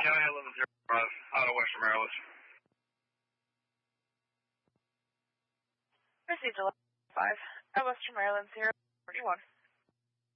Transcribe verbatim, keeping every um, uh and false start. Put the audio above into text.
County eleven zero five, out of Western Maryland. Received eleven five, at Western Maryland zero forty-one.